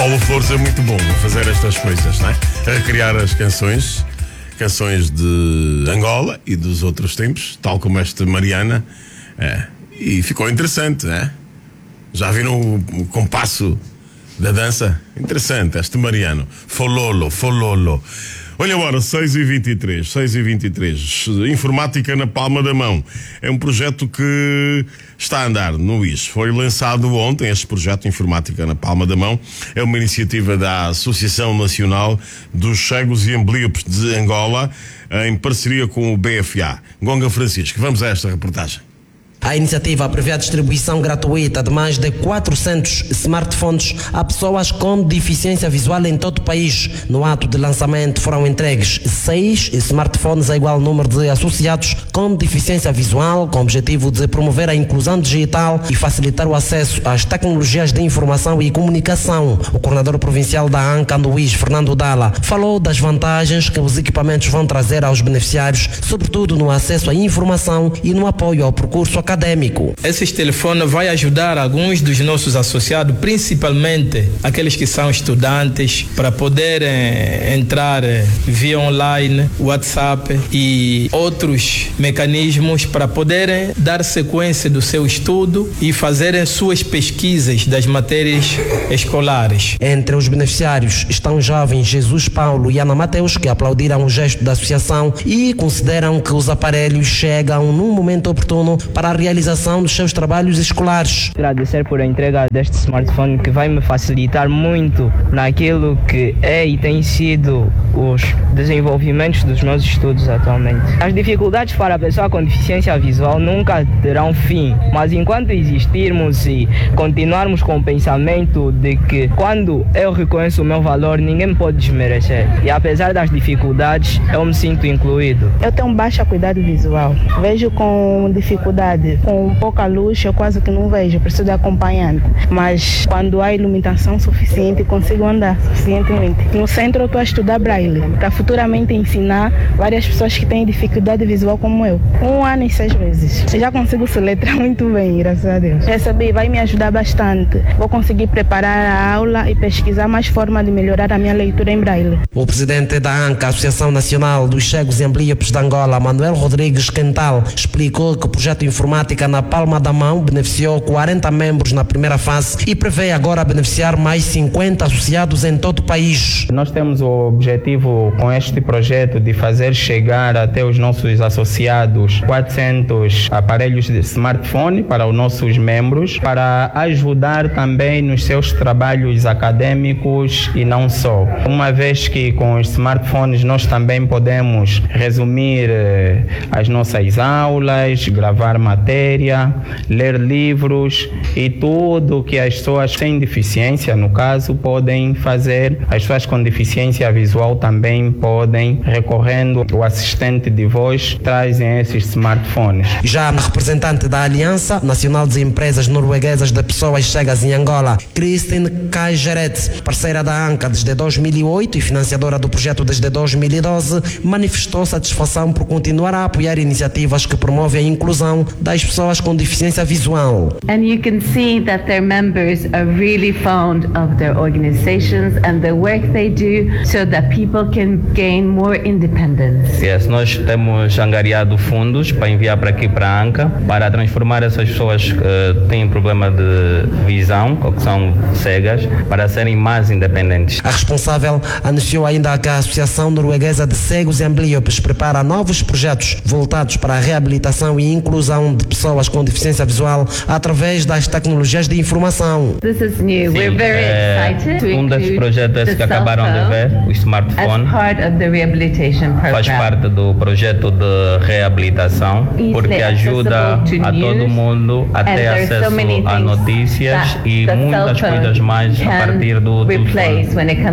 Paulo Flores é muito bom a fazer estas coisas, não é? A recriar as canções de Angola e dos outros tempos, tal como esta Mariana. E ficou interessante, né? Já viram o compasso da dança? Interessante, este Mariano. Fololo. Olha agora, 6h23. Informática na palma da mão. É um projeto que está a andar no IS. Foi lançado ontem este projeto Informática na palma da mão. É uma iniciativa da Associação Nacional dos Cegos e Amblíopes de Angola, em parceria com o BFA. Gonga Francisco, vamos a esta reportagem. A iniciativa prevê a distribuição gratuita de mais de 400 smartphones a pessoas com deficiência visual em todo o país. No ato de lançamento foram entregues 6 smartphones a igual número de associados com deficiência visual, com o objetivo de promover a inclusão digital e facilitar o acesso às tecnologias de informação e comunicação. O coordenador provincial da ANCA no IS, Fernando Dalla, falou das vantagens que os equipamentos vão trazer aos beneficiários, sobretudo no acesso à informação e no apoio ao percurso acadêmico. Esses telefones vão ajudar alguns dos nossos associados, principalmente aqueles que são estudantes, para poderem entrar via online, WhatsApp e outros mecanismos para poderem dar sequência do seu estudo e fazerem suas pesquisas das matérias escolares. Entre os beneficiários estão os jovens Jesus Paulo e Ana Mateus, que aplaudiram o gesto da associação e consideram que os aparelhos chegam num momento oportuno para a realização dos seus trabalhos escolares. Agradecer por a entrega deste smartphone, que vai me facilitar muito naquilo que é e tem sido os desenvolvimentos dos meus estudos atualmente. As dificuldades para a pessoa com deficiência visual nunca terão fim, mas enquanto existirmos e continuarmos com o pensamento de que quando eu reconheço o meu valor, ninguém me pode desmerecer. E apesar das dificuldades, eu me sinto incluído. Eu tenho baixa acuidade visual, vejo com dificuldade. Com pouca luz eu quase que não vejo, preciso de acompanhante. Mas quando há iluminação suficiente, consigo andar suficientemente. No centro eu estou a estudar Braille, para futuramente ensinar várias pessoas que têm dificuldade visual como eu. 1 ano e 6 meses. Eu já consigo soletrar muito bem, graças a Deus. Recebi, vai me ajudar bastante. Vou conseguir preparar a aula e pesquisar mais forma de melhorar a minha leitura em Braille. O presidente da ANCA, Associação Nacional dos Cegos e Amblíopes de Angola, Manuel Rodrigues Quental, explicou que o projeto Informática na palma da mão beneficiou 40 membros na primeira fase e prevê agora beneficiar mais 50 associados em todo o país. Nós temos o objetivo com este projeto de fazer chegar até os nossos associados 400 aparelhos de smartphone para os nossos membros, para ajudar também nos seus trabalhos acadêmicos e não só. Uma vez que com os smartphones nós também podemos resumir as nossas aulas, gravar matéria, ler livros e tudo que as pessoas sem deficiência, no caso, podem fazer. As pessoas com deficiência visual também podem, recorrendo ao assistente de voz, trazem esses smartphones. Já a representante da Aliança Nacional de Empresas Norueguesas de Pessoas Cegas em Angola, Christine Kajeret, parceira da ANCA desde 2008 e financiadora do projeto desde 2012, manifestou satisfação por continuar a apoiar iniciativas que promovem a inclusão das pessoas com deficiência visual. And you can see that their members are really fond of their organizations and the work they do so that people can gain more independence. Yes, nós temos angariado fundos para enviar para aqui para a ANCA para transformar essas pessoas que têm problema de visão ou que são cegas para serem mais independentes. A responsável anunciou ainda que a Associação Norueguesa de Cegos e Amblíopes prepara novos projetos voltados para a reabilitação e inclusão de pessoas com deficiência visual através das tecnologias de informação. This is new. We're very excited to desses projetos que acabaram de ver, o smartphone, as part of the rehabilitation program. Faz parte do projeto de reabilitação, porque ajuda a todo mundo a ter acesso a notícias e muitas coisas mais a partir do telefone.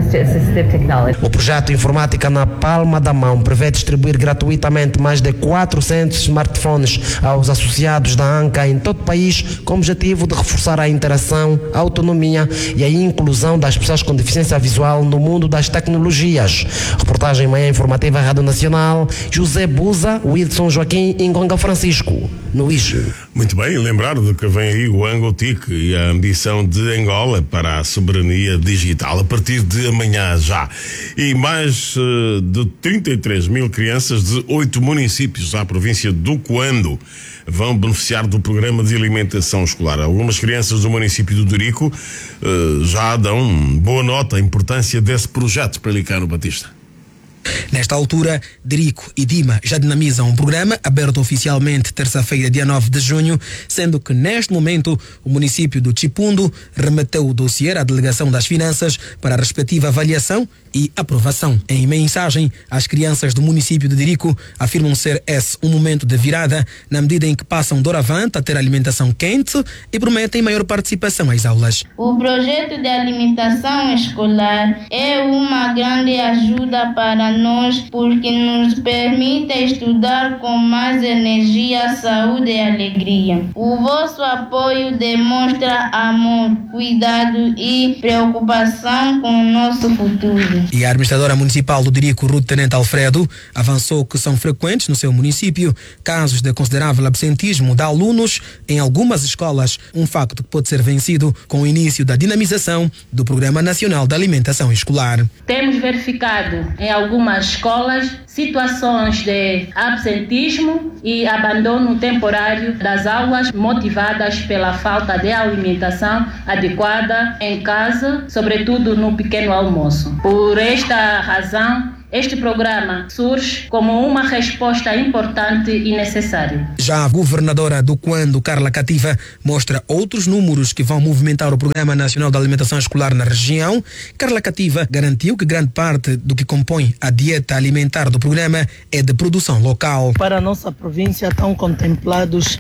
O projeto Informática na palma da mão prevê distribuir gratuitamente mais de 400 smartphones aos associados da ANCA em todo o país, com o objetivo de reforçar a interação, a autonomia e a inclusão das pessoas com deficiência visual no mundo das tecnologias. Reportagem Manhã Informativa Rádio Nacional, José Buza, Wilson Joaquim e Ngonga Francisco, no IS. Muito bem, lembrar de que vem aí o Angotic e a ambição de Angola para a soberania digital a partir de amanhã já. E mais de 33 mil crianças de 8 municípios da província do Cuando vão beneficiar do programa de alimentação escolar. Algumas crianças do município do Dorico já dão boa nota à importância desse projeto para Licano Batista. Nesta altura, Dorico e Dima já dinamizam um programa aberto oficialmente terça-feira, dia 9 de junho, sendo que neste momento o município do Chipundo remeteu o dossiê à Delegação das Finanças para a respectiva avaliação e aprovação. Em mensagem, as crianças do município de Dorico afirmam ser esse um momento de virada na medida em que passam doravante a ter alimentação quente e prometem maior participação às aulas. O projeto de alimentação escolar é uma grande ajuda para nós porque nos permite estudar com mais energia, saúde e alegria. O vosso apoio demonstra amor, cuidado e preocupação com o nosso futuro. E a administradora municipal do Dorico, Ruth Tenente Alfredo, avançou que são frequentes no seu município casos de considerável absentismo de alunos em algumas escolas, um facto que pode ser vencido com o início da dinamização do Programa Nacional de Alimentação Escolar. Temos verificado em algumas escolas situações de absentismo e abandono temporário das aulas motivadas pela falta de alimentação adequada em casa, sobretudo no pequeno almoço. Por esta razão, este programa surge como uma resposta importante e necessária. Já a governadora do Cuando, Carla Cativa, mostra outros números que vão movimentar o Programa Nacional de Alimentação Escolar na região. Carla Cativa garantiu que grande parte do que compõe a dieta alimentar do programa é de produção local. Para a nossa província estão contemplados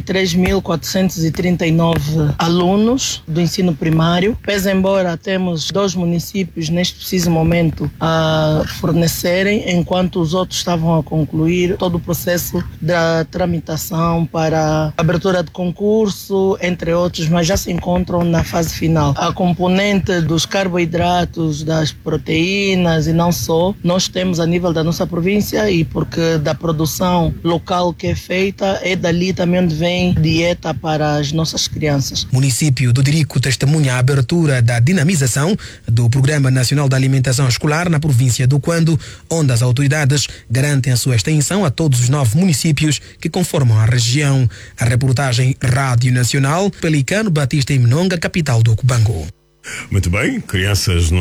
33.439 alunos do ensino primário. Pese embora temos 2 municípios neste preciso momento a fornecerem, enquanto os outros estavam a concluir todo o processo da tramitação para abertura de concurso, entre outros, mas já se encontram na fase final. A componente dos carboidratos, das proteínas e não só, nós temos a nível da nossa província e porque da produção local que é feita, é dali também onde vem dieta para as nossas crianças. O município do Dorico testemunha a abertura da dinamização do Programa Nacional de Alimentação Escolar na província do Cuando, onde as autoridades garantem a sua extensão a todos os 9 municípios que conformam a região. A reportagem Rádio Nacional, Pelicano Batista em Mnonga, capital do Cubango. Muito bem, crianças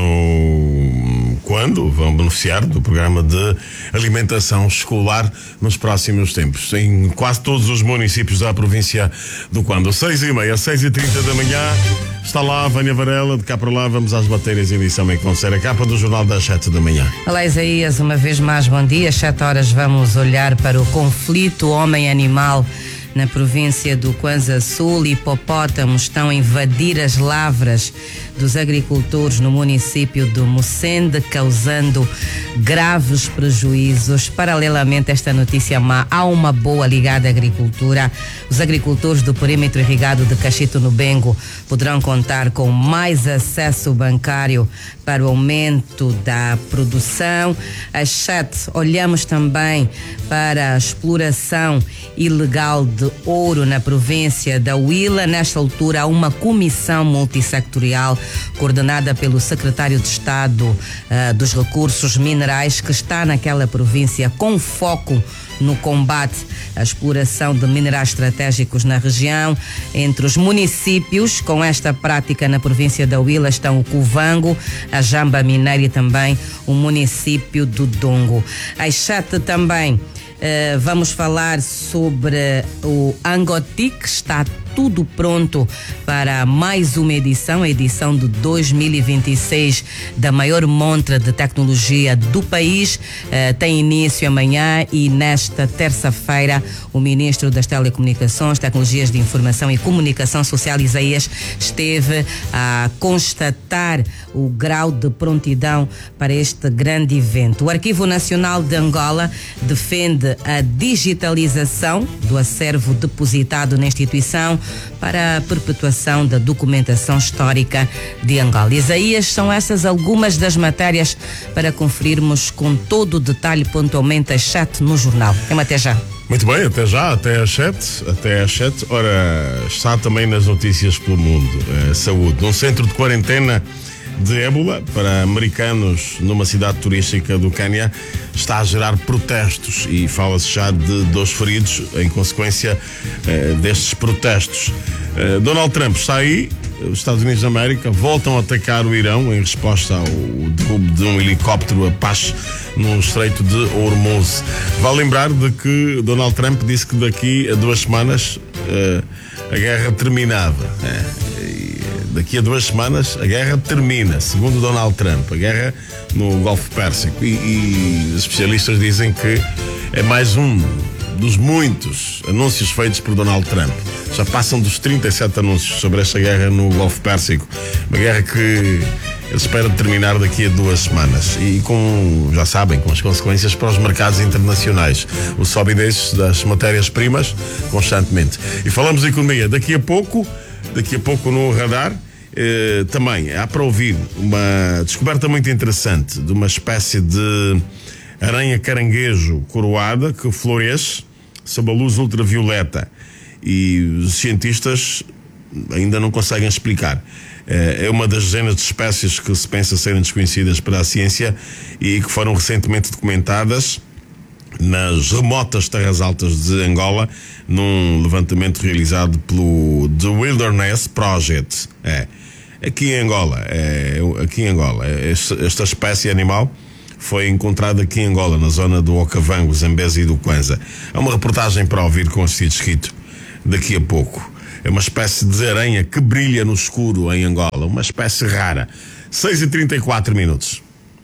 no Cuando vão beneficiar do programa de alimentação escolar nos próximos tempos, em quase todos os municípios da província do Cuando. 6h30, 6h30 da manhã, está lá a Vânia Varela, de cá para lá vamos às matérias em edição em que vão ser a capa do jornal das 7 da manhã. Olá Isaías, uma vez mais bom dia, às 7 horas vamos olhar para o conflito homem-animal na província do Kwanza Sul. Hipopótamos estão a invadir as lavras dos agricultores no município do Mucende, causando graves prejuízos. Paralelamente a esta notícia má, há uma boa ligada à agricultura. Os agricultores do perímetro irrigado de Cachito no Bengo poderão contar com mais acesso bancário para o aumento da produção. Às 7, olhamos também para a exploração ilegal de ouro na província da Huila. Nesta altura, há uma comissão multissectorial coordenada pelo secretário de Estado dos Recursos Minerais, que está naquela província com foco no combate à exploração de minerais estratégicos na região. Entre os municípios com esta prática na província da Huila estão o Cuvango, a Jamba Mineira e também o município do Dongo. Às 7 também vamos falar sobre o Angotic. Está tudo pronto para mais uma edição, a edição de 2026 da maior montra de tecnologia do país. Tem início amanhã e nesta terça-feira o Ministro das Telecomunicações, Tecnologias de Informação e Comunicação Social, Isaías, esteve a constatar o grau de prontidão para este grande evento. O Arquivo Nacional de Angola defende a digitalização do acervo depositado na instituição para a perpetuação da documentação histórica de Angola. Isaías, são essas algumas das matérias para conferirmos com todo o detalhe pontualmente às 7 no jornal. Até já. Muito bem, até já, até às 7. Ora, está também nas notícias pelo mundo. Saúde. Num centro de quarentena de ébola para americanos numa cidade turística do Quênia está a gerar protestos e fala-se já de 2 feridos em consequência destes protestos. Donald Trump está aí. Os Estados Unidos da América voltam a atacar o Irão em resposta ao derrubo de um helicóptero Apache no Estreito de Hormuz. Vale lembrar de que Donald Trump disse que daqui a 2 semanas a guerra terminava. Daqui a 2 semanas a guerra termina, segundo Donald Trump, a guerra no Golfo Pérsico. E os especialistas dizem que é mais um dos muitos anúncios feitos por Donald Trump. Já passam dos 37 anúncios sobre esta guerra no Golfo Pérsico. Uma guerra que ele espera terminar daqui a 2 semanas. E já sabem, com as consequências para os mercados internacionais. O sobe e desce das matérias-primas constantemente. E falamos de economia. Daqui a pouco no radar, também há para ouvir uma descoberta muito interessante de uma espécie de aranha caranguejo coroada que floresce sob a luz ultravioleta e os cientistas ainda não conseguem explicar. É uma das dezenas de espécies que se pensa serem desconhecidas para a ciência e que foram recentemente documentadas nas remotas terras altas de Angola num levantamento realizado pelo The Wilderness Project. Aqui em Angola, esta espécie animal foi encontrada aqui em Angola, na zona do Okavango, Zambésia e do Kwanza. É uma reportagem para ouvir com assíduo escrito daqui a pouco. É uma espécie de aranha que brilha no escuro em Angola, uma espécie rara. 6h34.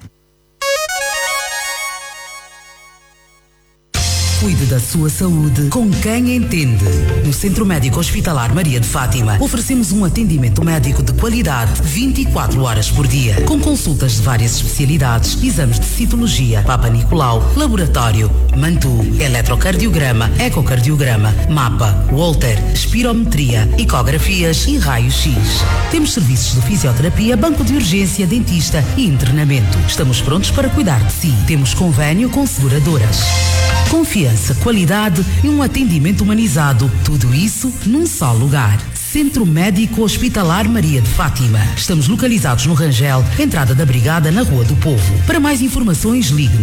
Cuide da sua saúde com quem entende. No Centro Médico Hospitalar Maria de Fátima, oferecemos um atendimento médico de qualidade 24 horas por dia, com consultas de várias especialidades, exames de citologia, Papa Nicolau, laboratório, Mantu, eletrocardiograma, ecocardiograma, mapa, Holter, espirometria, ecografias e raio-x. Temos serviços de fisioterapia, banco de urgência, dentista e internamento. Estamos prontos para cuidar de si. Temos convênio com seguradoras. Confiança, qualidade e um atendimento humanizado. Tudo isso num só lugar. Centro Médico Hospitalar Maria de Fátima. Estamos localizados no Rangel, entrada da Brigada, na Rua do Povo. Para mais informações, ligue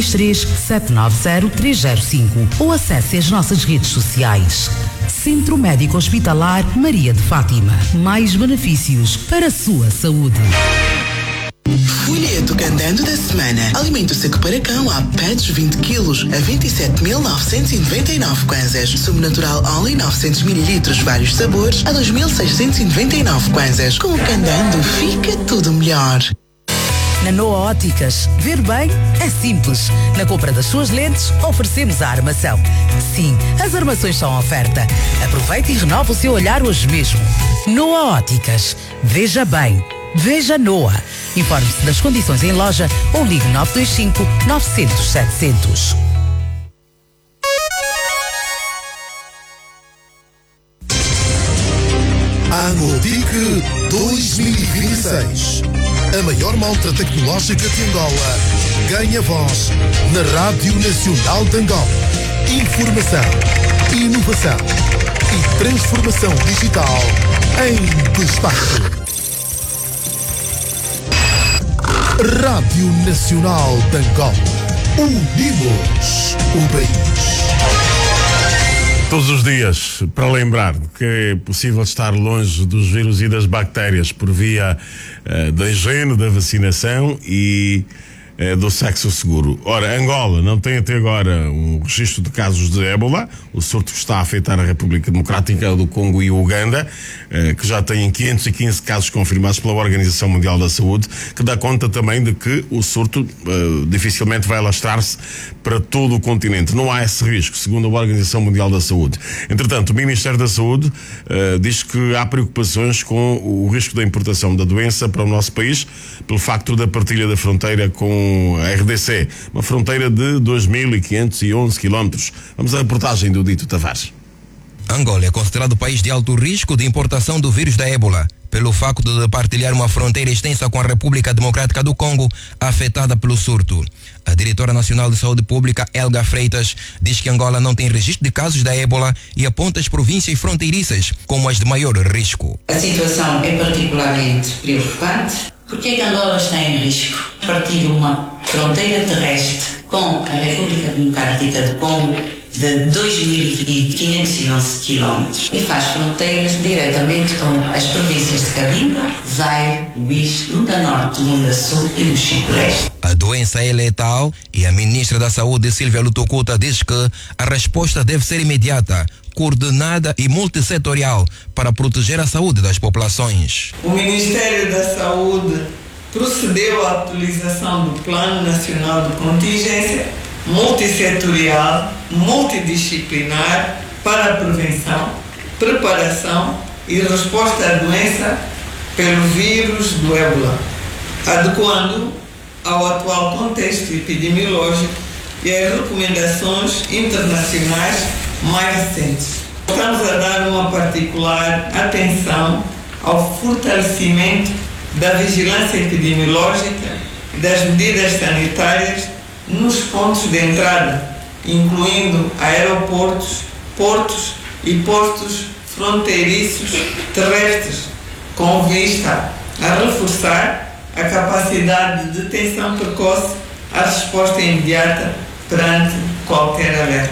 933-790-305 ou acesse as nossas redes sociais. Centro Médico Hospitalar Maria de Fátima. Mais benefícios para a sua saúde. Folheto Candando da semana. Alimento seco para cão a pets 20 quilos a 27.999 kwanzas. Sumo natural Only 900 ml, vários sabores a 2.699 kwanzas. Com o Candando fica tudo melhor. Na Noa Óticas, ver bem é simples. Na compra das suas lentes, oferecemos a armação. Sim, as armações são oferta. Aproveite e renova o seu olhar hoje mesmo. Noa Óticas. Veja bem. Veja Noa. Informe-se das condições em loja ou ligue 925 900 700. Angotic 2026. A maior malta tecnológica de Angola ganha voz na Rádio Nacional de Angola. Informação, inovação e transformação digital em destaque. Rádio Nacional de Angola. Unimos o país. Todos os dias, para lembrar que é possível estar longe dos vírus e das bactérias por via da higiene, da vacinação e do sexo seguro. Ora, Angola não tem até agora um registro de casos de ébola. O surto está a afetar a República Democrática do Congo e Uganda, que já têm 515 casos confirmados pela Organização Mundial da Saúde, que dá conta também de que o surto dificilmente vai alastrar-se para todo o continente. Não há esse risco, segundo a Organização Mundial da Saúde. Entretanto, o Ministério da Saúde diz que há preocupações com o risco da importação da doença para o nosso país, pelo facto da partilha da fronteira com a RDC, uma fronteira de 2.511 quilómetros. Vamos à reportagem do Dito Tavares. Angola é considerado país de alto risco de importação do vírus da ébola. pelo facto de partilhar uma fronteira extensa com a República Democrática do Congo, afetada pelo surto. A diretora nacional de saúde pública, Helga Freitas, diz que Angola não tem registro de casos da ébola e aponta as províncias fronteiriças como as de maior risco. A situação é particularmente preocupante. Porque é que Angola está em risco? Partir uma fronteira terrestre com a República Democrática do Congo de 2.511 quilómetros e faz fronteiras diretamente com as províncias de Cabinda, Zaire, Luís, Lunda Norte, Lunda Sul e Mochico-Leste. A doença é letal e a ministra da Saúde, Silvia Lutucuta, diz que a resposta deve ser imediata, coordenada e multissetorial para proteger a saúde das populações. O Ministério da Saúde procedeu à atualização do Plano Nacional de Contingência multissetorial, multidisciplinar para a prevenção, preparação e resposta à doença pelo vírus do ébola, adequando ao atual contexto epidemiológico e às recomendações internacionais mais recentes. Estamos a dar uma particular atenção ao fortalecimento da vigilância epidemiológica e das medidas sanitárias nos pontos de entrada, incluindo aeroportos, portos e postos fronteiriços terrestres, com vista a reforçar a capacidade de detecção precoce, a resposta imediata perante qualquer alerta.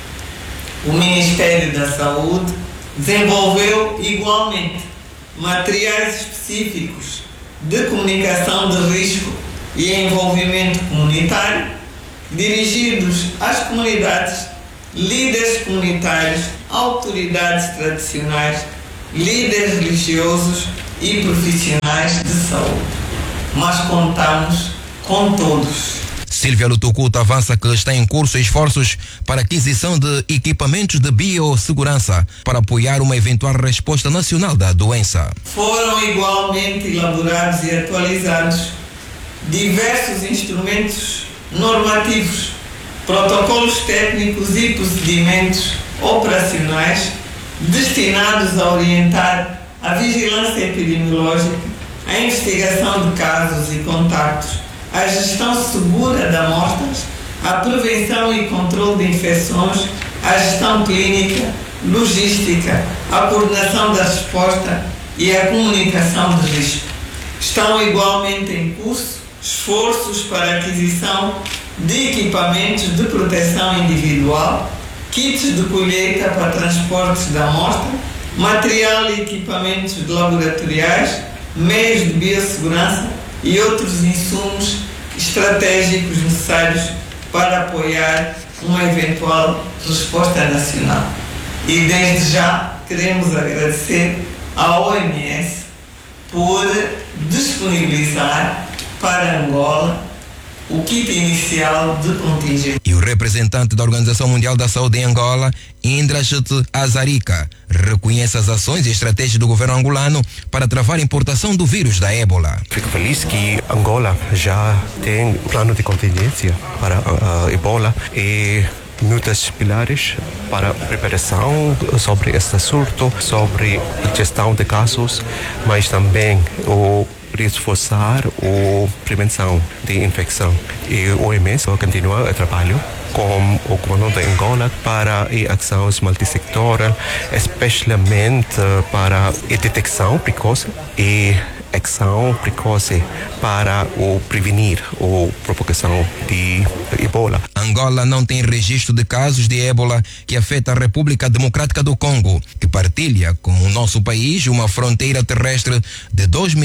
O Ministério da Saúde desenvolveu igualmente materiais específicos de comunicação de risco e envolvimento comunitário dirigidos às comunidades, líderes comunitários, autoridades tradicionais, líderes religiosos e profissionais de saúde. Mas contamos com todos. Silvia Lutucuta avança que está em curso esforços para aquisição de equipamentos de biossegurança para apoiar uma eventual resposta nacional da doença. Foram igualmente elaborados e atualizados diversos instrumentos normativos, protocolos técnicos e procedimentos operacionais destinados a orientar a vigilância epidemiológica, a investigação de casos e contactos, a gestão segura de amostras, a prevenção e controle de infecções, a gestão clínica, logística, a coordenação da resposta e a comunicação de risco. Estão igualmente em curso esforços para a aquisição de equipamentos de proteção individual, kits de colheita para transportes da amostra, material e equipamentos laboratoriais, meios de biossegurança e outros insumos estratégicos necessários para apoiar uma eventual resposta nacional. E desde já queremos agradecer à OMS por disponibilizar para Angola o kit inicial de contingência. E o representante da Organização Mundial da Saúde em Angola, Indrajit Azarika, reconhece as ações e estratégias do governo angolano para travar a importação do vírus da ébola. Fico feliz que Angola já tem plano de contingência para a ébola e muitos pilares para preparação sobre este surto, sobre gestão de casos, mas também o reforçar a prevenção de infecção. E o OMS continua o trabalho com o governo de Angola para ações multissectoriais, especialmente para a detecção precoce e ação precoce para prevenir a propagação de ébola. Angola não tem registro de casos de ébola que afeta a República Democrática do Congo, que partilha com o nosso país uma fronteira terrestre de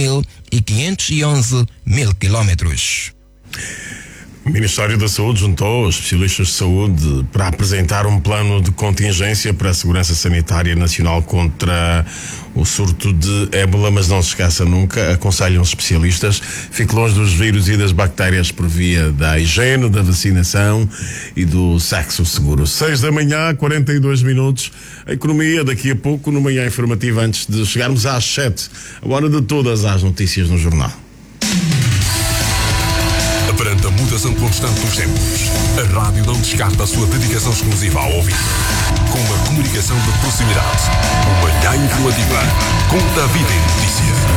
2.511 quilómetros. O Ministério da Saúde juntou os especialistas de saúde para apresentar um plano de contingência para a segurança sanitária nacional contra o surto de ébola, mas não se esqueça nunca, aconselham os especialistas, fique longe dos vírus e das bactérias por via da higiene, da vacinação e do sexo seguro. 6 da manhã, 42 minutos, a economia daqui a pouco no Manhã Informativa, antes de chegarmos às 7, a hora de todas as notícias no jornal. Perante a mudança atualização constante dos tempos. A rádio não descarta a sua dedicação exclusiva ao ouvinte. Com uma comunicação de proximidade. Uma manhã informativa com David em Notícia.